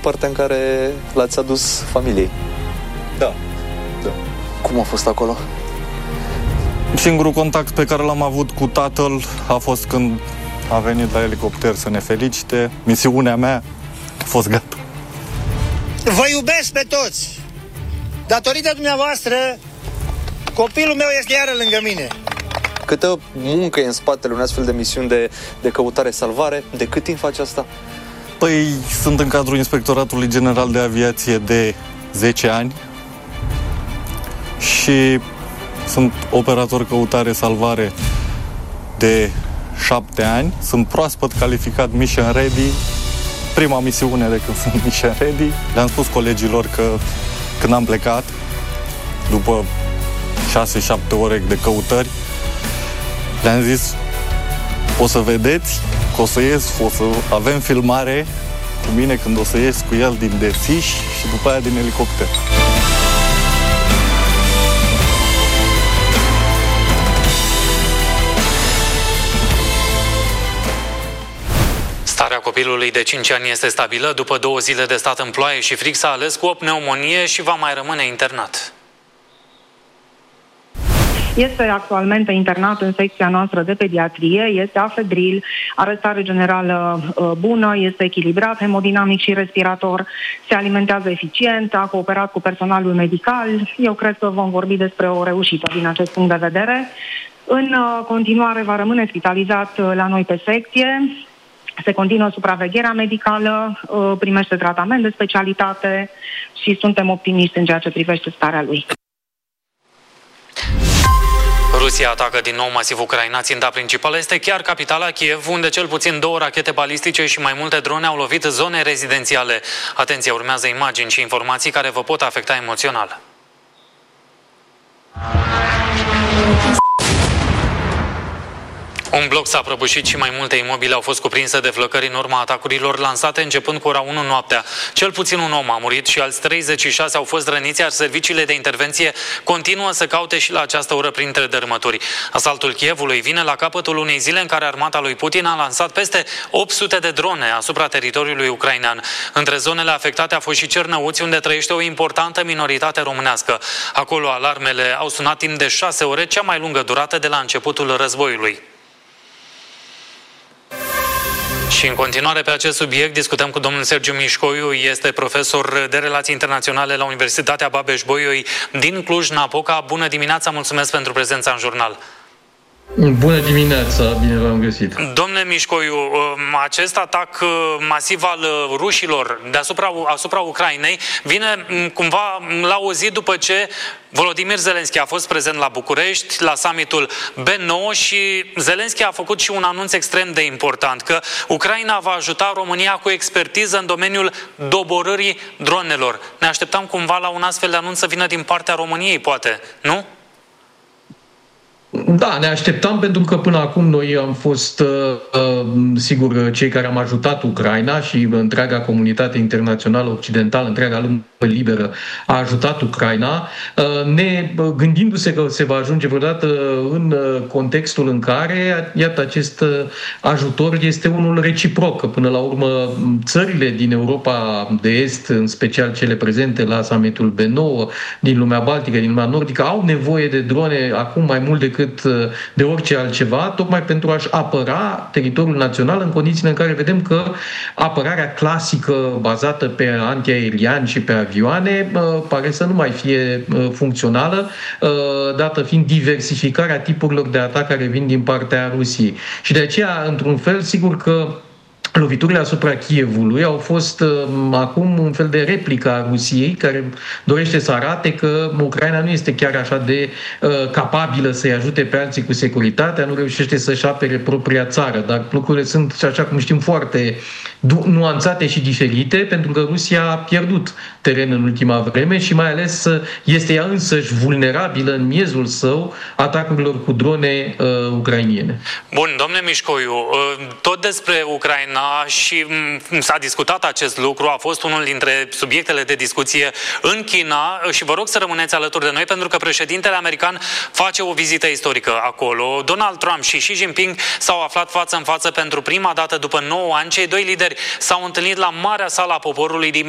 partea în care l-ați adus familiei. Da. Cum a fost acolo? Singurul contact pe care l-am avut cu tatăl a fost când a venit la elicopter să ne felicite. Misiunea mea a fost gata. Vă iubesc pe toți! Datorită dumneavoastră, copilul meu este iară lângă mine. Câtă muncă e în spatele unei astfel de misiuni de căutare-salvare? De cât timp faci asta? Păi, sunt în cadrul Inspectoratului General de Aviație de 10 ani și sunt operator căutare-salvare de 7 ani. Sunt proaspăt calificat Mission Ready. Prima misiune de când sunt Mission Ready. Le-am spus colegilor că când am plecat, după 6-7 ore de căutări, le-am zis: o să vedeți că o să ies, o să avem filmare cu mine când o să ies cu el din desiș și după aia din elicopter. Starea copilului de 5 ani este stabilă. După 2 zile de stat în ploaie și frig, s-a ales cu o pneumonie și va mai rămâne internat. Este actualmente internat în secția noastră de pediatrie, este afebril, are stare generală bună, este echilibrat, hemodinamic și respirator, se alimentează eficient, a cooperat cu personalul medical. Eu cred că vom vorbi despre o reușită din acest punct de vedere. În continuare va rămâne spitalizat la noi pe secție. Se continuă supravegherea medicală, primește tratament de specialitate și suntem optimiști în ceea ce privește starea lui. Rusia atacă din nou masiv Ucraina. Ținta principală este chiar capitala Kiev, unde cel puțin 2 rachete balistice și mai multe drone au lovit zone rezidențiale. Atenție, urmează imagini și informații care vă pot afecta emoțional. Un bloc s-a prăbușit și mai multe imobile au fost cuprinse de flăcări în urma atacurilor lansate începând cu ora 1 noaptea. Cel puțin un om a murit și alți 36 au fost răniți, iar serviciile de intervenție continuă să caute și la această oră printre dărâmături. Asaltul Kievului vine la capătul unei zile în care armata lui Putin a lansat peste 800 de drone asupra teritoriului ucrainean. Între zonele afectate a fost și Cernăuți, unde trăiește o importantă minoritate românească. Acolo alarmele au sunat timp de 6 ore, cea mai lungă durată de la începutul războiului. Și în continuare pe acest subiect discutăm cu domnul Sergiu Mișcoiu, este profesor de relații internaționale la Universitatea Babeș-Bolyai din Cluj-Napoca. Bună dimineața, mulțumesc pentru prezența în jurnal. Bună dimineața, bine v-am găsit. Domnule Mișcoiu, acest atac masiv al rușilor asupra Ucrainei vine cumva la o zi după ce Volodymyr Zelensky a fost prezent la București, la summitul B9 și Zelensky a făcut și un anunț extrem de important, că Ucraina va ajuta România cu expertiză în domeniul doborârii dronelor. Ne așteptam cumva la un astfel de anunț să vină din partea României, poate, nu? Da, ne așteptam pentru că până acum noi am fost, sigur, cei care am ajutat Ucraina și întreaga comunitate internațională occidentală, întreaga lume liberă a ajutat Ucraina, gândindu-se că se va ajunge vreodată în contextul în care, iată, acest ajutor este unul reciproc, că până la urmă țările din Europa de Est, în special cele prezente la summitul B9, din lumea Baltică, din lumea Nordică, au nevoie de drone acum mai mult decât de orice altceva, tocmai pentru a-și apăra teritoriul național în condițiile în care vedem că apărarea clasică bazată pe antiaerian și pe avioane pare să nu mai fie funcțională, dată fiind diversificarea tipurilor de atac care vin din partea Rusiei. Și de aceea, într-un fel, sigur că loviturile asupra Kievului au fost acum un fel de replică a Rusiei, care dorește să arate că Ucraina nu este chiar așa de capabilă să-i ajute pe alții cu securitatea, nu reușește să-și apere propria țară, dar lucrurile sunt, așa cum știm, foarte nuanțate și diferite, pentru că Rusia a pierdut teren în ultima vreme și mai ales este ea însăși vulnerabilă în miezul său atacurilor cu drone ucrainiene. Bun, domnule Mișcoiu, tot despre Ucraina și s-a discutat acest lucru, a fost unul dintre subiectele de discuție în China și vă rog să rămâneți alături de noi pentru că președintele american face o vizită istorică acolo. Donald Trump și Xi Jinping s-au aflat față în față pentru prima dată după 9 ani. Cei doi lideri s-au întâlnit la Marea Sală a Poporului din